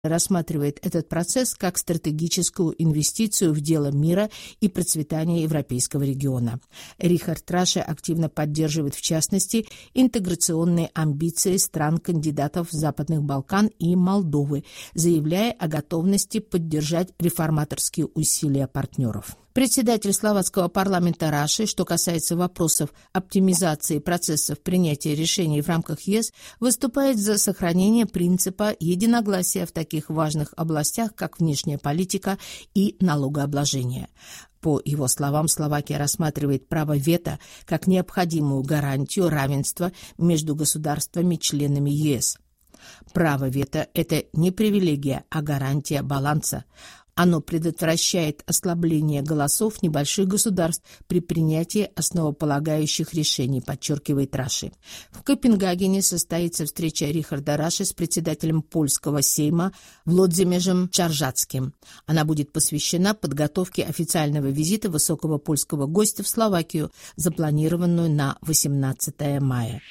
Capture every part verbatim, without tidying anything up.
рассматривает этот процесс как стратегическую инвестицию в дело мира и процветания европейского региона. Рихард Раше активно поддерживает, в частности, интеграционные амбиции стран-кандидатов Западных Балкан и Молдовы, заявляя о готовности поддержать реформаторские усилия партнеров. Председатель словацкого парламента Раши, что касается вопросов оптимизации процессов принятия решений в рамках ЕС, выступает за сохранение принципа единогласия в таких важных областях, как внешняя политика и налогообложение. По его словам, Словакия рассматривает право вето как необходимую гарантию равенства между государствами-членами ЕС. Право вето – это не привилегия, а гарантия баланса. Оно предотвращает ослабление голосов небольших государств при принятии основополагающих решений, подчеркивает Раши. В Копенгагене состоится встреча Рихарда Раши с председателем польского сейма Владимиром Чаржацким. Она будет посвящена подготовке официального визита высокого польского гостя в Словакию, запланированную на восемнадцатое мая.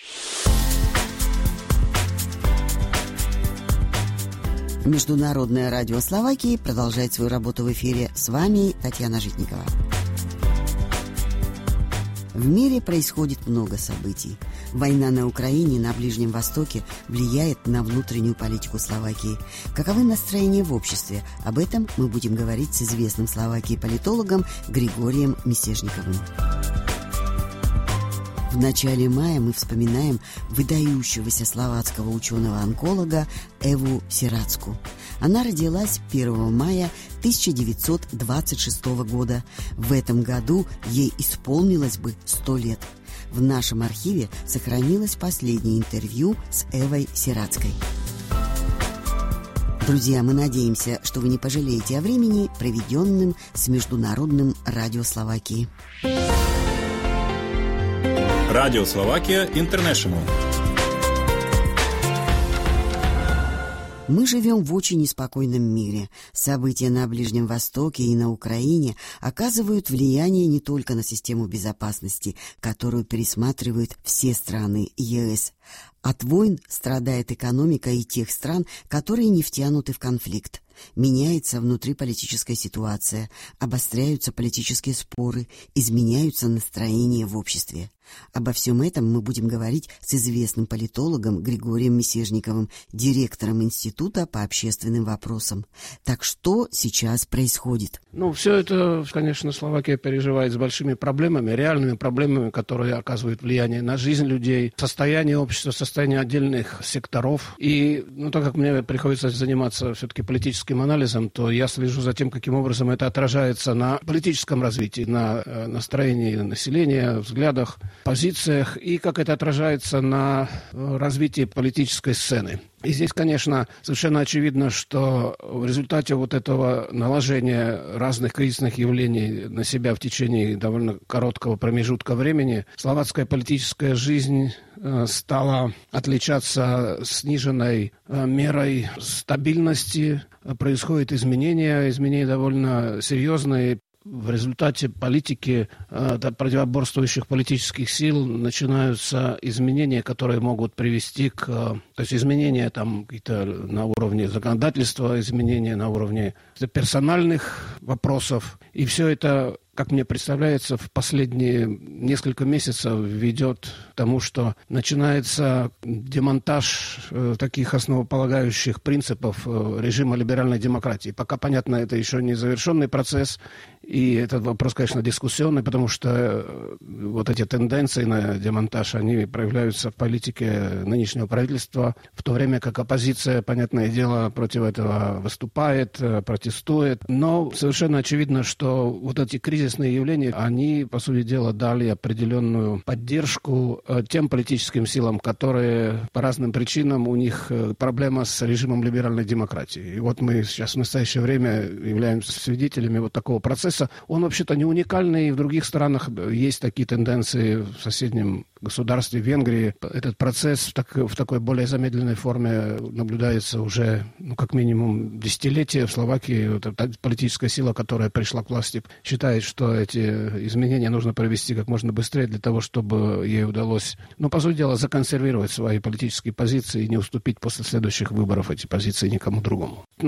Международное радио Словакии продолжает свою работу в эфире. С вами Татьяна Житникова. В мире происходит много событий. Война на Украине и на Ближнем Востоке влияет на внутреннюю политику Словакии. Каковы настроения в обществе? Об этом мы будем говорить с известным в Словакии политологом Григорием Мисежниковым. В начале мая мы вспоминаем выдающегося словацкого ученого-онколога Эву Сирацку. Она родилась первого мая тысяча девятьсот двадцать шестого года. В этом году ей исполнилось бы сто лет. В нашем архиве сохранилось последнее интервью с Эвой Сирацкой. Друзья, мы надеемся, что вы не пожалеете о времени, проведенном с Международным радио Словакии. Радио Словакия Интернешнл. Мы живем в очень неспокойном мире. События на Ближнем Востоке и на Украине оказывают влияние не только на систему безопасности, которую пересматривают все страны ЕС. От войн страдает экономика и тех стран, которые не втянуты в конфликт. Меняется внутриполитическая ситуация, обостряются политические споры, изменяются настроения в обществе. Обо всем этом мы будем говорить с известным политологом Григорием Мисежниковым, директором Института по общественным вопросам. Так что сейчас происходит? Ну, все это, конечно, Словакия переживает с большими проблемами, реальными проблемами, которые оказывают влияние на жизнь людей, состояние общества, состояние отдельных секторов. И, ну, так как мне приходится заниматься все-таки политическим анализом, то я слежу за тем, каким образом это отражается на политическом развитии, на э, настроении населения, взглядах, позициях и как это отражается на развитии политической сцены. И здесь, конечно, совершенно очевидно, что в результате вот этого наложения разных кризисных явлений на себя в течение довольно короткого промежутка времени словацкая политическая жизнь стала отличаться сниженной мерой стабильности. Происходят изменения, изменения довольно серьезные. В результате политики э, противоборствующих политических сил начинаются изменения, которые могут привести к... Э, то есть изменения там какие-то на уровне законодательства, изменения на уровне персональных вопросов. И все это, как мне представляется, в последние несколько месяцев ведет к тому, что начинается демонтаж э, таких основополагающих принципов э, режима либеральной демократии. Пока, понятно, это еще не завершенный процесс, и этот вопрос, конечно, дискуссионный, потому что э, вот эти тенденции на демонтаж, они проявляются в политике нынешнего правительства, в то время как оппозиция, понятное дело, против этого выступает, э, протестует. Но совершенно очевидно, что вот эти кризисные явления, они, по сути дела, дали определенную поддержку э, тем политическим силам, которые по разным причинам у них э, проблема с режимом либеральной демократии. И вот мы сейчас в настоящее время являемся свидетелями вот такого процесса. Он вообще-то не уникальный, и в других странах есть такие тенденции в соседнем государстве Венгрии. Этот процесс в, так, в такой более замедленной форме наблюдается уже, ну, как минимум, десятилетия. В Словакии вот эта политическая сила, которая пришла к власти, считает, что эти изменения нужно провести как можно быстрее для того, чтобы ей удалось, ну, по сути дела, законсервировать свои политические позиции и не уступить после следующих выборов эти позиции никому другому.